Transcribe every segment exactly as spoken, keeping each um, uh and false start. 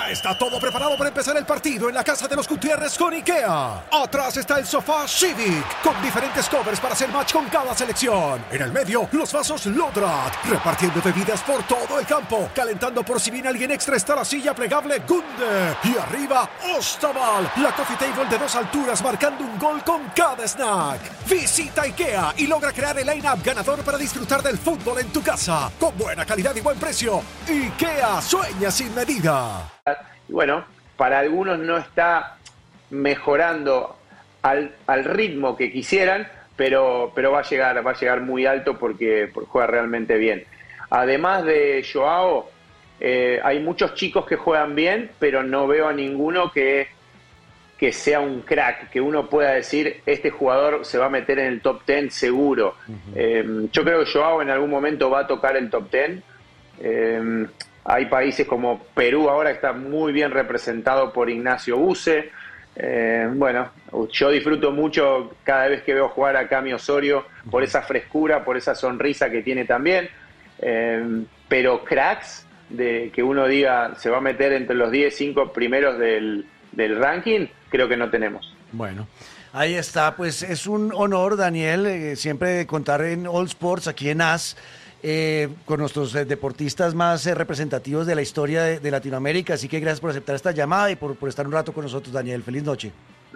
Ya está todo preparado para empezar el partido en la casa de los Gutiérrez con IKEA. Atrás está el sofá Civic, con diferentes covers para hacer match con cada selección. En el medio, los vasos Lodrat, repartiendo bebidas por todo el campo. Calentando por si viene alguien extra está la silla plegable Gunde. Y arriba, Ostaval, la coffee table de dos alturas marcando un gol con cada snack. Visita IKEA y logra crear el line-up ganador para disfrutar del fútbol en tu casa. Con buena calidad y buen precio. IKEA, sueña sin medida. Y bueno, para algunos no está mejorando al, al ritmo que quisieran, pero, pero va a llegar, va a llegar muy alto porque, porque juega realmente bien. Además de Joao, eh, hay muchos chicos que juegan bien, pero no veo a ninguno que, que sea un crack, que uno pueda decir, este jugador se va a meter en el top diez seguro. Uh-huh. Eh, yo creo que Joao en algún momento va a tocar el top diez. Eh, hay países como Perú ahora que está muy bien representado por Ignacio Buse. Eh, bueno, yo disfruto mucho cada vez que veo jugar a Cami Osorio por esa frescura, por esa sonrisa que tiene también. Eh, pero cracks de que uno diga se va a meter entre los diez, cinco primeros del, del ranking, creo que no tenemos. Bueno, ahí está, pues es un honor, Daniel, eh, siempre contar en All Sports, aquí en A S, eh, con nuestros eh, deportistas más eh, representativos de la historia de, de Latinoamérica, así que gracias por aceptar esta llamada y por, por estar un rato con nosotros, Daniel. Feliz noche.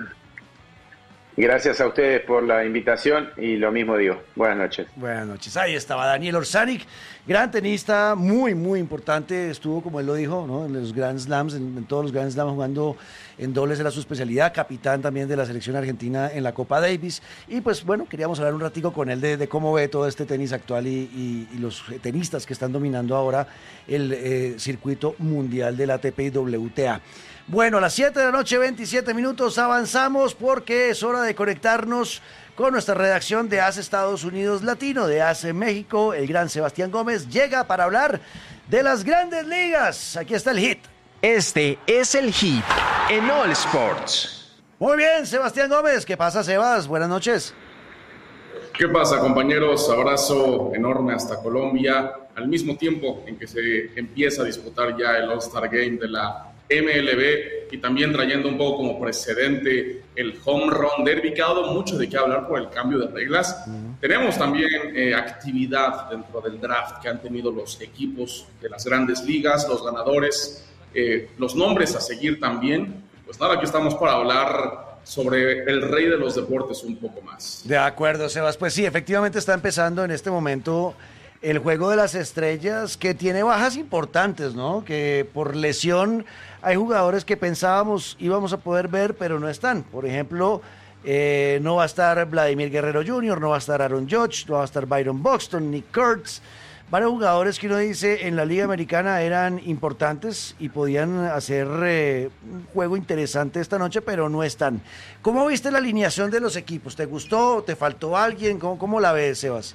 Gracias a ustedes por la invitación y lo mismo digo. Buenas noches. Buenas noches. Ahí estaba Daniel Orsanic, gran tenista, muy, muy importante. Estuvo, como él lo dijo, ¿no?, en los Grand Slams, en, en todos los Grand Slams, jugando en dobles, era su especialidad. Capitán también de la selección argentina en la Copa Davis. Y pues bueno, queríamos hablar un ratico con él de, de cómo ve todo este tenis actual y, y, y los tenistas que están dominando ahora el eh, circuito mundial de la A T P y W T A. Bueno, a las siete de la noche, veintisiete minutos, avanzamos porque es hora de conectarnos con nuestra redacción de A S Estados Unidos Latino, de A S México. El gran Sebastián Gómez llega para hablar de las grandes ligas. Aquí está el hit. Este es el hit en All Sports. Muy bien, Sebastián Gómez. ¿Qué pasa, Sebas? Buenas noches. ¿Qué pasa, compañeros? Abrazo enorme hasta Colombia. Al mismo tiempo en que se empieza a disputar ya el All-Star Game de la M L B y también trayendo un poco como precedente el Home Run Derby, que ha dado mucho de qué hablar por el cambio de reglas. Uh-huh. Tenemos también eh, actividad dentro del draft que han tenido los equipos de las grandes ligas, los ganadores, eh, los nombres a seguir también. Pues nada, aquí estamos para hablar sobre el rey de los deportes un poco más. De acuerdo, Sebas. Pues sí, efectivamente está empezando en este momento el Juego de las Estrellas, que tiene bajas importantes, ¿no? Que por lesión hay jugadores que pensábamos íbamos a poder ver, pero no están. Por ejemplo, eh, no va a estar Vladimir Guerrero junior, no va a estar Aaron Judge, no va a estar Byron Buxton, Nick Kurtz. Varios jugadores que uno dice en la Liga Americana eran importantes y podían hacer eh, un juego interesante esta noche, pero no están. ¿Cómo viste la alineación de los equipos? ¿Te gustó? ¿Te faltó alguien? ¿Cómo, cómo la ves, Sebas?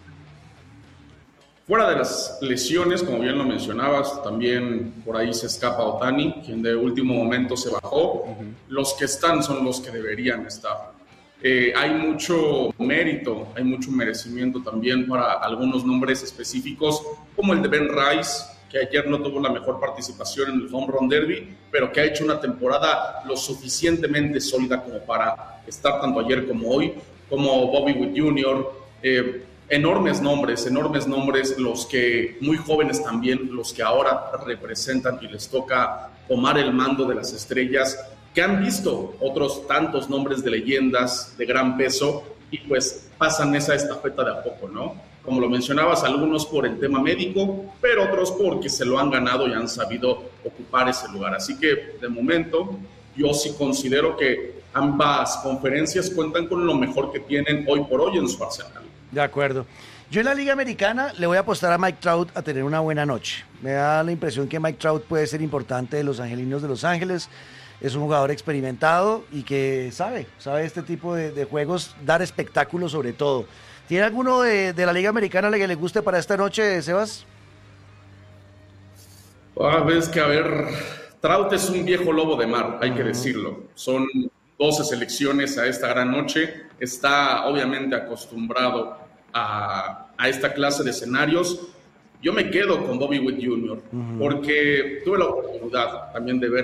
Fuera de las lesiones, como bien lo mencionabas, también por ahí se escapa Ohtani, quien de último momento se bajó. Uh-huh. Los que están son los que deberían estar. Eh, hay mucho mérito, hay mucho merecimiento también para algunos nombres específicos, como el de Ben Rice, que ayer no tuvo la mejor participación en el Home Run Derby, pero que ha hecho una temporada lo suficientemente sólida como para estar tanto ayer como hoy, como Bobby Witt junior, eh, enormes nombres, enormes nombres, los que muy jóvenes también, los que ahora representan y les toca tomar el mando de las estrellas, que han visto otros tantos nombres de leyendas de gran peso y pues pasan esa estafeta de a poco, ¿no? Como lo mencionabas, algunos por el tema médico, pero otros porque se lo han ganado y han sabido ocupar ese lugar. Así que de momento yo sí considero que ambas conferencias cuentan con lo mejor que tienen hoy por hoy en su arsenal. De acuerdo. Yo en la Liga Americana le voy a apostar a Mike Trout a tener una buena noche. Me da la impresión que Mike Trout puede ser importante de los Angelinos de Los Ángeles. Es un jugador experimentado y que sabe, sabe este tipo de, de juegos, dar espectáculo sobre todo. ¿Tiene alguno de, de la Liga Americana que le guste para esta noche, Sebas? Ah, ves que, a ver, Trout es un viejo lobo de mar, hay uh-huh. que decirlo. Son doce selecciones a esta gran noche. Está obviamente acostumbrado a, a esta clase de escenarios. Yo me quedo con Bobby Witt junior Uh-huh. porque tuve la oportunidad también de ver